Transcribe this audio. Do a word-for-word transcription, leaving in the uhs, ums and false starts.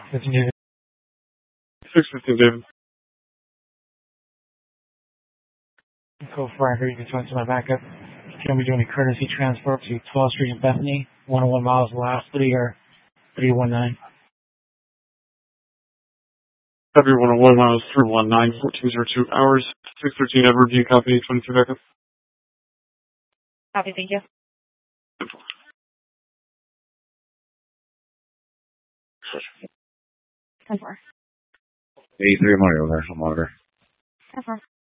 fifteen David. six fifteen David. Go for it. You can talk to my backup. Can we do any courtesy transport to twelfth Street in Bethany, one oh one miles last three or three one nine? W one oh one miles three one nine, fourteen oh two hours, six thirteen Edward, do you copy twenty-two backup? Copy, thank you. ten four. eighty-three Mario, National Monitor. ten four.